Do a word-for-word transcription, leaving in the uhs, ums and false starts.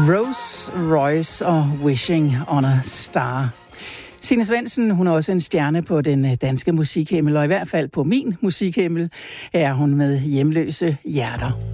Rose Royce og Wishing on a Star. Signe Svendsen, hun er også en stjerne på den danske musikhimmel, og i hvert fald på min musikhimmel er hun med Hjemløse Hjerter.